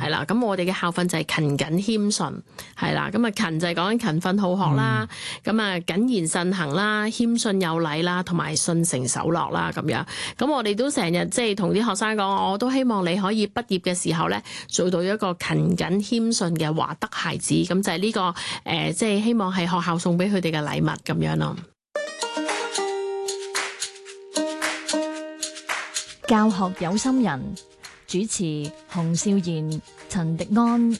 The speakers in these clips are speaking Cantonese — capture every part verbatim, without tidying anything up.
係啦。咁我哋嘅校訓就係勤謹謙遜，係啦。咁啊勤就係講緊勤奮好學啦，咁啊謹言慎行啦，謙遜有禮啦，同埋信誠守諾啦咁樣。咁我哋都成日即係同啲學生講，我都希望你可以畢業嘅時候咧，做到一個勤謹謙遜嘅華德孩子。咁就係呢、這個誒，即、呃、係、就是、希望係學校送俾佢哋嘅禮物咁樣咯。 教學有心人，主持洪少賢、陳迪安。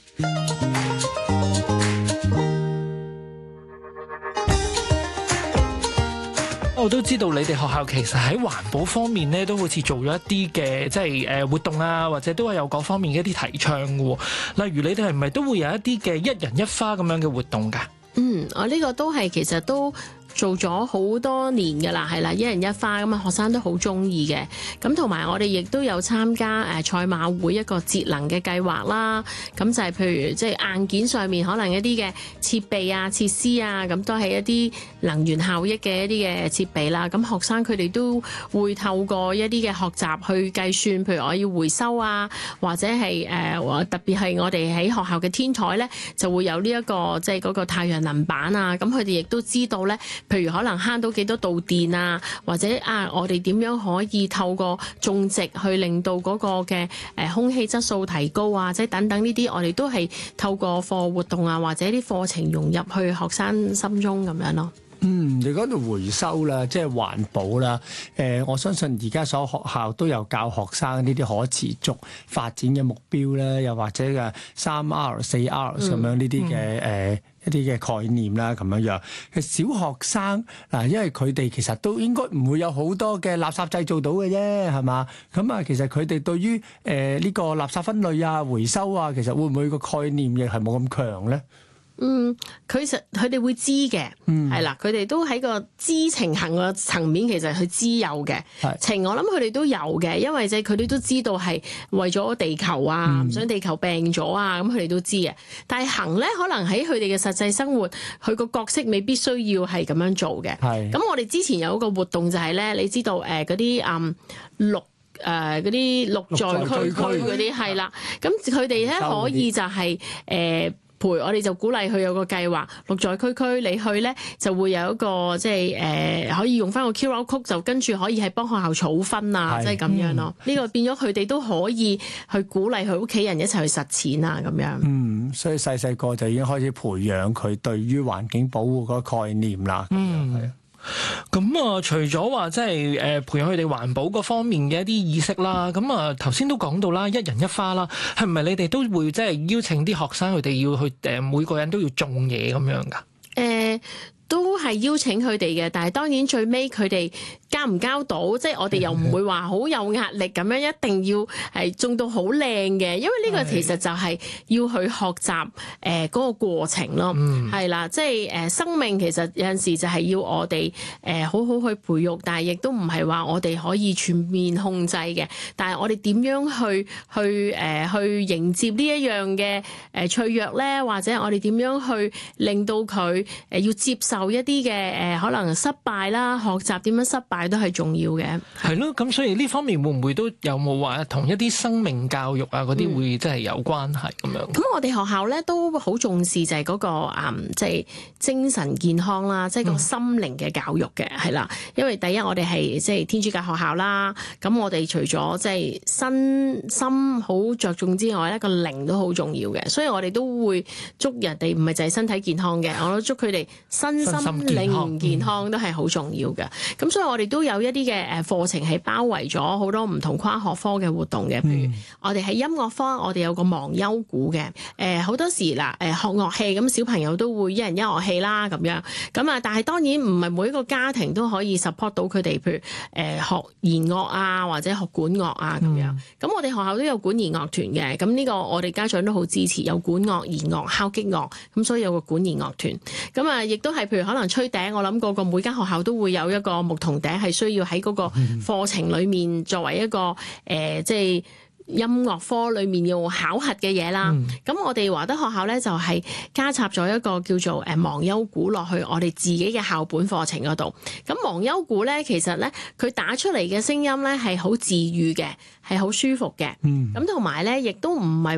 我都知道你哋學校其實喺環保方面咧，都好似做咗一啲嘅即係誒活動啊，或者都係有各方面嘅一啲提倡嘅。例如你哋係咪都會有一啲嘅一人一花咁樣嘅活動㗎？嗯， 我呢個都係其實都做咗好多年㗎啦，係啦，一人一花咁啊，學生都好中意嘅。咁同埋我哋亦都有參加誒賽馬會一個節能嘅計劃啦。咁就係譬如即係硬件上面可能一啲嘅設備啊、設施啊，咁都係一啲能源效益嘅一啲嘅設備啦。咁學生佢哋都會透過一啲嘅學習去計算，譬如我要回收啊，或者係誒、呃、特別係我哋喺學校嘅天台咧，就會有呢、這、一個即係嗰個太陽能板啊。咁佢哋亦都知道咧。譬如可能慳到幾多度電啊，或者啊，我哋點樣可以透過種植去令到嗰個嘅誒空氣質素提高啊，即係等等呢啲，我哋都係透過課活動啊，或者啲課程融入去學生心中咁樣咯。 嗯，你講到回收啦，即係環保啦，誒、呃，我相信而家所有學校都有教學生呢啲可持續發展嘅目標啦，又或者嘅三 R 四 R 咁樣呢啲嘅誒一啲嘅概念啦，咁樣樣。其實小學生嗱，因為佢哋其實都應該唔會有好多嘅垃圾製造到嘅啫，係嘛？咁啊，其實佢哋對於誒呢個垃圾分類啊、回收啊，其實會唔會個概念亦係冇咁強咧？ 嗯，佢實佢哋會知嘅，係、嗯、啦，佢哋都喺個知情行個層面，其實佢知有嘅情，我諗佢哋都有嘅，因為即係佢哋都知道係為咗地球啊，唔、嗯、想地球病咗啊，咁佢哋都知嘅。但係行咧，可能喺佢哋嘅實際生活，佢個角色未必需要係咁樣做嘅。咁我哋之前有一個活動就係咧，你知道誒嗰啲嗯綠誒嗰啲綠在區區嗰啲係啦，咁佢哋咧可以就係、是、誒。呃陪我哋就鼓勵佢有個計劃，綠在區區，你去咧就會有一個即係誒、呃、可以用翻個 Q R code，就跟住可以係幫學校儲分啊，即係咁樣咯。呢、嗯、個變咗佢哋都可以去鼓勵佢屋企人一齊去實踐啊，咁樣。嗯， 所以細細個就已經開始培養佢對於環境保護嗰個概念啦。嗯，係啊。 咁啊，除咗話即係誒培養佢哋環保嗰方面嘅一啲意識啦，咁啊頭先都講到啦，一人一花啦，係唔係你哋都會即係邀請啲學生佢哋要去誒每個人都要種嘢咁樣㗎？誒、 呃。都係邀請佢哋嘅，但係當然最尾佢哋交唔交到，即係我哋又唔會話好有壓力咁樣，一定要係種到好靚嘅，因為呢個其實就係要去學習誒嗰個過程咯，係啦，即係誒生命其實有陣時就係要我哋誒好好去培育，但係亦都唔係話我哋可以全面控制嘅，但係我哋點樣去去誒去迎接呢一樣嘅誒脆弱咧，或者我哋點樣去令到佢誒要接受有一啲嘅誒可能失敗啦，學習點樣失敗都係重要嘅。 係咯，咁所以呢方面會唔會都有冇話同一啲生命教育啊嗰啲會即係有關係咁樣？咁、 嗯、我哋學校咧都好重視就係嗰、嗰個誒即係精神健康啦，即係個心靈嘅教育嘅係啦。因為第一我哋係即係天主教學校啦，咁我哋除咗即係身心好着重之外咧，個靈都好重要嘅。所以我哋都會祝人哋唔係就係身體健康嘅，我都祝佢哋身心靈健康都係好重要嘅。咁、嗯、所以我哋都有一啲嘅誒課程係包圍咗好多唔同跨學科嘅活動嘅。譬如我哋喺音樂科，我哋有個忘憂鼓嘅。誒、呃、好多時嗱誒學樂器咁，小朋友都會一人一樂器啦咁樣。咁啊，但係當然唔係每一個家庭都可以 support 到佢哋，譬如誒、呃、學弦樂啊，或者學管樂啊咁樣。咁、嗯、我哋學校都有管弦樂團嘅。咁呢個我哋家長都好支持，有管樂、弦樂、敲擊樂，咁所以有個管弦樂團。咁啊，亦都係譬如可能吹笛，我諗個個每間學校都會有一個牧童笛，係需要喺嗰個課程裡面作為一個誒、呃，即係音樂科裡面要考核嘅嘢啦。咁、嗯、我哋華德學校咧就係加插咗一個叫做誒忘憂鼓落去我哋自己嘅校本課程嗰度。咁忘憂鼓咧，其實咧佢打出嚟嘅聲音咧係好治癒嘅，係好舒服嘅。咁同埋咧，亦都唔係